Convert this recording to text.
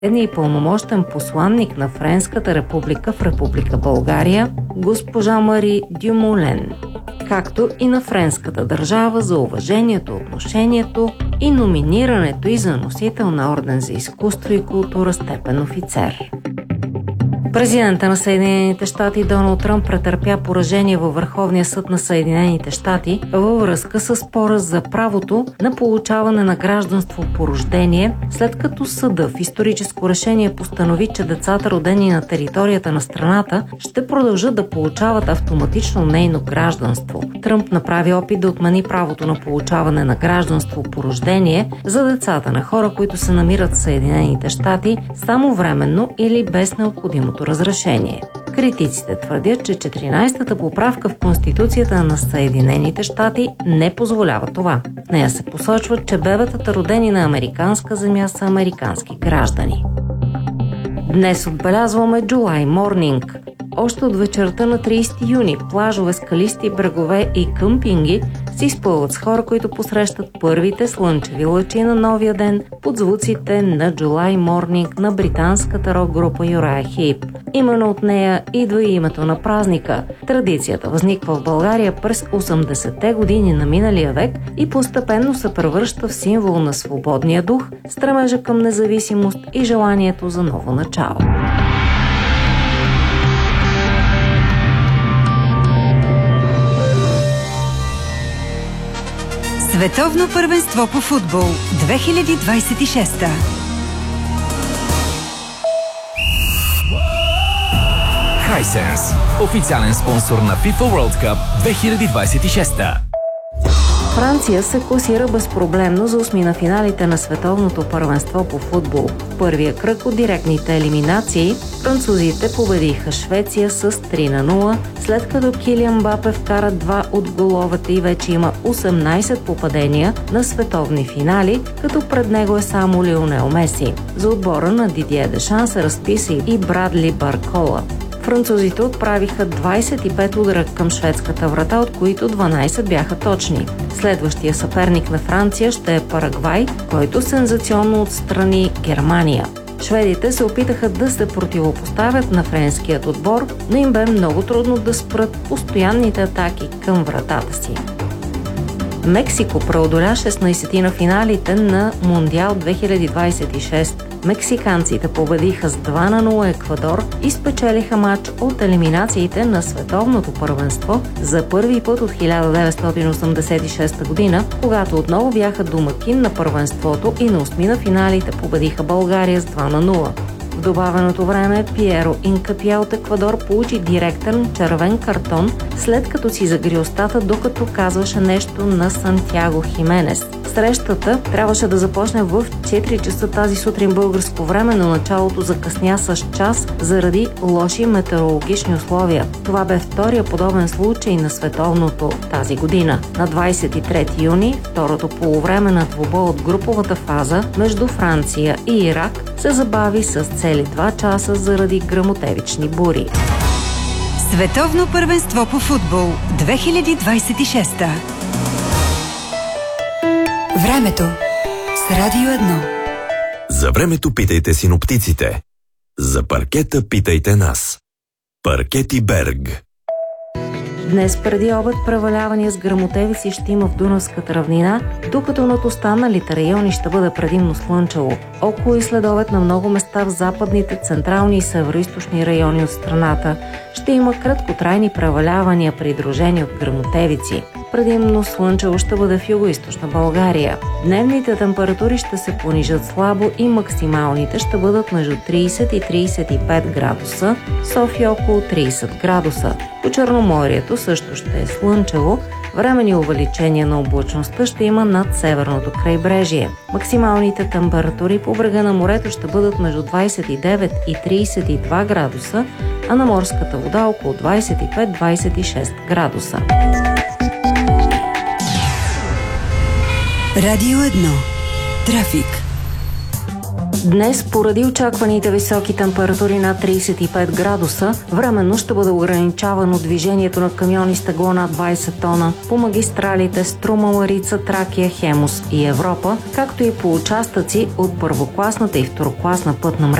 и пълномощен посланник на Френската република в Република България, госпожа Мари Дюмолен, както и на френската държава за уважението, отношението и номинирането й за носител на орден за изкуство и култура степен офицер. Президентът на Съединените щати Доналд Тръмп претърпя поражение във Върховния съд на Съединените щати във връзка с спора за правото на получаване на гражданство по рождение, след като съда в историческо решение постанови, че децата, родени на територията на страната, ще продължат да получават автоматично нейно гражданство. Тръмп направи опит да отмени правото на получаване на гражданство по рождение за децата на хора, които се намират в Съединените щати само временно или без необходимото разрешение. Критиците твърдят, че 14-та поправка в Конституцията на Съединените щати не позволява това. В нея се посочва, че бебетата, родени на американска земя, са американски граждани. Днес отбелязваме July Morning. Още от вечерта на 30 юни плажове, скалисти брегове и къмпинги се изпълват с хора, които посрещат първите слънчеви лъчи на новия ден под звуците на July Morning на британската рок-група Uriah Heep. Именно от нея идва и името на празника. Традицията възниква в България през 80-те години на миналия век и постепенно се превръща в символ на свободния дух, стремежа към независимост и желанието за ново начало. Световно първенство по футбол 2026. Hisense, официален спонсор на FIFA World Cup 2026. Франция се класира безпроблемно за осмина финалите на Световното първенство по футбол. В първия кръг от директните елиминации французите победиха Швеция с 3-0, след като Килиан Мбапе вкара 2 от головете и вече има 18 попадения на световни финали, като пред него е само Лионел Меси. За отбора на Дидие Дешан се разписа и Брадли Баркола. Французите отправиха 25 удара към шведската врата, от които 12 бяха точни. Следващия съперник на Франция ще е Парагвай, който сензационно отстрани Германия. Шведите се опитаха да се противопоставят на френският отбор, но им бе много трудно да спрат постоянните атаки към вратата си. Мексико преодоля 16 на финалите на Мондиал 2026. Мексиканците победиха с 2-0 Еквадор и спечелиха матч от елиминациите на Световното първенство за първи път от 1986 година, когато отново бяха домакин на първенството и на осмина финалите победиха България с 2-0. В добавеното време Пиеро Инкапия от Еквадор получи директен червен картон, след като си загри устата, докато казваше нещо на Сантьяго Хименес. Срещата трябваше да започне в 4 часа тази сутрин българско време, но началото закъсня с час заради лоши метеорологични условия. Това бе втория подобен случай на световното тази година. На 23 юни, второто полувреме на двубой от груповата фаза между Франция и Ирак се забави с цели 2 часа заради гръмотевични бури. Световно първенство по футбол 2026. Времето с Радио 1. За времето питайте синоптиците. За паркета питайте нас. Паркети Берг. Днес преди обед превалявания с гръмотевици ще има в Дунавската равнина, докато над останалите райони ще бъде предимно слънчево. Около и следобед на много места в западните, централни и североизточни райони от страната ще има краткотрайни превалявания, придружени от гръмотевици. Предимно слънчево ще бъде в югоизточна България. Дневните температури ще се понижат слабо и максималните ще бъдат между 30 и 35 градуса, София около 30 градуса. По Черноморието също ще е слънчево, временни увеличения на облачността ще има над северното крайбрежие. Максималните температури по брега на морето ще бъдат между 29 и 32 градуса, а на морската вода около 25-26 градуса. Радио 1. Трафик. Днес, поради очакваните високи температури над 35 градуса, временно ще бъде ограничавано движението на камиони с тегло над 20 тона по магистралите Струма, Марица, Тракия, Хемус и Европа, както и по участъци от първокласната и второкласна пътна мрежа